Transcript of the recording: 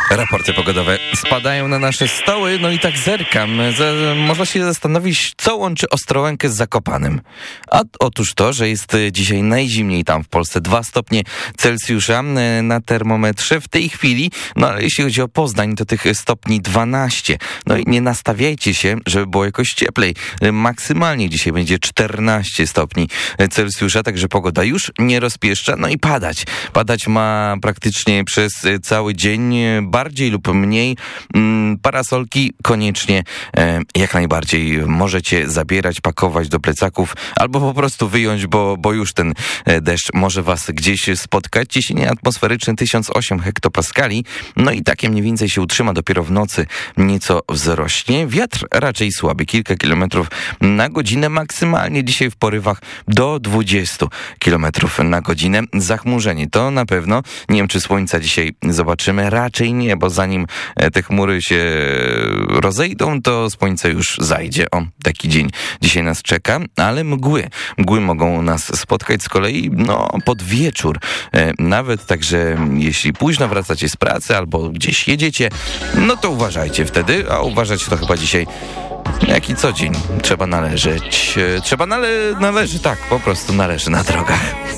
Raporty pogodowe spadają na nasze stoły, no i tak zerkam. Można się zastanowić, co łączy Ostrołękę z Zakopanem. A otóż to, że jest dzisiaj najzimniej tam w Polsce, 2 stopnie Celsjusza na termometrze w tej chwili, no ale jeśli chodzi o Poznań, to tych stopni 12. No i nie nastawiajcie się, żeby było jakoś cieplej. Maksymalnie dzisiaj będzie 14 stopni Celsjusza, także pogoda już nie rozpieszcza, no i padać. Padać ma praktycznie przez cały dzień, bardziej lub mniej. Parasolki koniecznie jak najbardziej możecie zabierać, pakować do plecaków albo po prostu wyjąć, bo już ten deszcz może was gdzieś spotkać. Ciśnienie atmosferyczne 1008 hektopaskali, no i takie mniej więcej się utrzyma, dopiero w nocy nieco wzrośnie. Wiatr raczej słaby, kilka kilometrów na godzinę, maksymalnie dzisiaj w porywach do 20 kilometrów na godzinę. Zachmurzenie to na pewno. Nie wiem, czy słońca dzisiaj zobaczymy, raczej nie, bo zanim te chmury się rozejdą, to słońce już zajdzie. O, taki dzień dzisiaj nas czeka, ale mgły mogą nas spotkać z kolei, pod wieczór. Nawet także jeśli późno wracacie z pracy albo gdzieś jedziecie, no to uważajcie wtedy, a uważać to chyba dzisiaj jak i co dzień trzeba należeć. Należy, tak, po prostu należy na drogach.